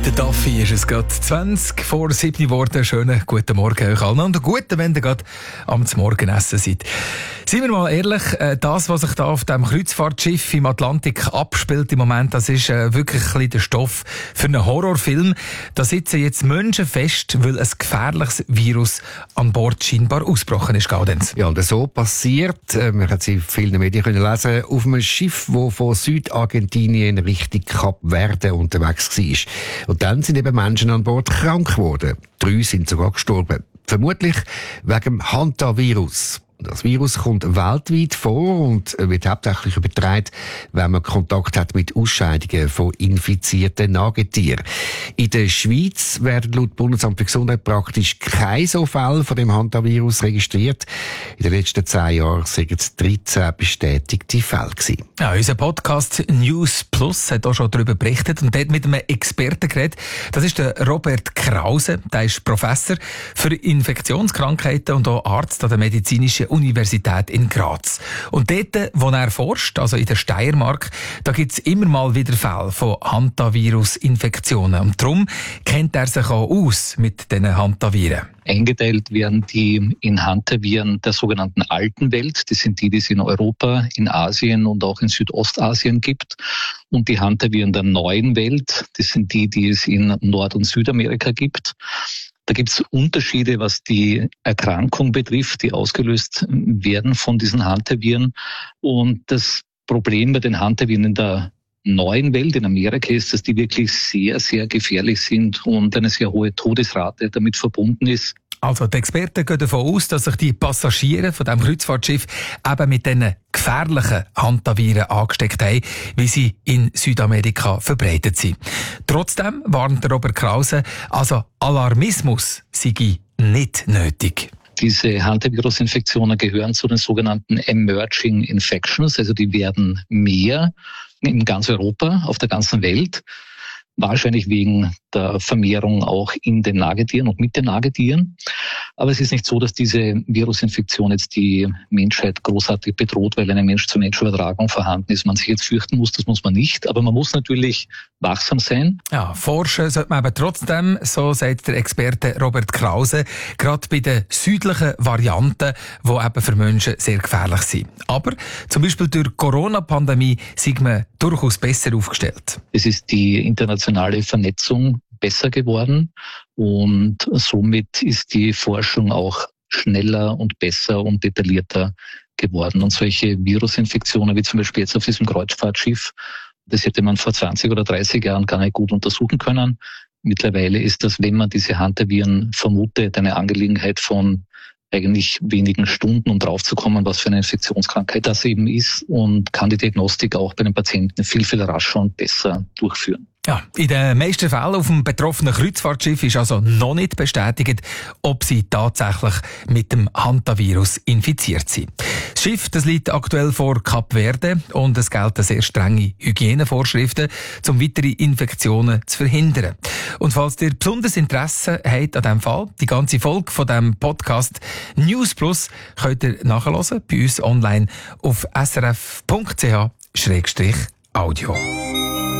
Der Daffi ist es gerade 20 vor 7 geworden. Schönen guten Morgen euch allen und einen guten, wenn ihr gerade am Morgenessen seid. Seien wir mal ehrlich, das, was sich da auf dem Kreuzfahrtschiff im Atlantik abspielt im Moment, das ist wirklich ein bisschen der Stoff für einen Horrorfilm. Da sitzen jetzt Menschen fest, weil ein gefährliches Virus an Bord scheinbar ausgebrochen ist, Gaudenz. Ja, und so passiert, man hat es in vielen Medien können lesen, auf einem Schiff, das von Südargentinien Richtung Kap Verde unterwegs war. Und dann sind eben Menschen an Bord krank geworden. 3 sind sogar gestorben. Vermutlich wegen dem Hantavirus. Das Virus kommt weltweit vor und wird hauptsächlich übertragen, wenn man Kontakt hat mit Ausscheidungen von infizierten Nagetieren. In der Schweiz werden laut Bundesamt für Gesundheit praktisch keine so Fälle von dem Hantavirus registriert. In den letzten 10 Jahren sind es 13 bestätigte Fälle gewesen. Ja, unser Podcast News Plus hat auch schon darüber berichtet und dort mit einem Experten geredet. Das ist der Robert Krause. Der ist Professor für Infektionskrankheiten und auch Arzt an der Medizinischen Universität in Graz. Und dort, wo er forscht, also in der Steiermark, da gibt es immer mal wieder Fälle von Hantavirus-Infektionen. Und darum kennt er sich auch aus mit diesen Hantaviren. Eingeteilt werden die in Hantaviren der sogenannten alten Welt. Das sind die es in Europa, in Asien und auch in Südostasien gibt. Und die Hantaviren der neuen Welt, das sind die es in Nord- und Südamerika gibt. Da gibt es Unterschiede, was die Erkrankung betrifft, die ausgelöst werden von diesen Hantaviren. Und das Problem bei den Hantaviren in der neuen Welt in Amerika ist, dass die wirklich sehr, sehr gefährlich sind und eine sehr hohe Todesrate damit verbunden ist. Also die Experten gehen davon aus, dass sich die Passagiere von diesem Kreuzfahrtschiff eben mit diesen gefährlichen Hantaviren angesteckt haben, wie sie in Südamerika verbreitet sind. Trotzdem warnt Robert Krause, also Alarmismus sei nicht nötig. Diese Hantavirus-Infektionen gehören zu den sogenannten Emerging Infections, also die werden mehr in ganz Europa, auf der ganzen Welt. Wahrscheinlich wegen der Vermehrung auch in den Nagetieren und mit den Nagetieren. Aber es ist nicht so, dass diese Virusinfektion jetzt die Menschheit großartig bedroht, weil eine Mensch-zu-Mensch-Übertragung vorhanden ist. Man sich jetzt fürchten muss, das muss man nicht. Aber man muss natürlich wachsam sein. Ja, forschen sollte man aber trotzdem, so sagt der Experte Robert Krause, gerade bei den südlichen Varianten, die eben für Menschen sehr gefährlich sind. Aber zum Beispiel durch die Corona-Pandemie sind wir durchaus besser aufgestellt. Es ist die internationale Vernetzung besser geworden und somit ist die Forschung auch schneller und besser und detaillierter geworden. Und solche Virusinfektionen wie zum Beispiel jetzt auf diesem Kreuzfahrtschiff, das hätte man vor 20 oder 30 Jahren gar nicht gut untersuchen können. Mittlerweile ist das, wenn man diese Hantaviren vermutet, eine Angelegenheit von eigentlich wenigen Stunden, um draufzukommen, was für eine Infektionskrankheit das eben ist, und kann die Diagnostik auch bei den Patienten viel, viel rascher und besser durchführen. Ja, in den meisten Fällen auf dem betroffenen Kreuzfahrtschiff ist also noch nicht bestätigt, ob sie tatsächlich mit dem Hantavirus infiziert sind. Das Schiff, das liegt aktuell vor Kap Verde und es gelten sehr strenge Hygienevorschriften, um weitere Infektionen zu verhindern. Und falls ihr besonderes Interesse habt an diesem Fall, die ganze Folge von diesem Podcast News Plus könnt ihr nachhören bei uns online auf srf.ch/audio.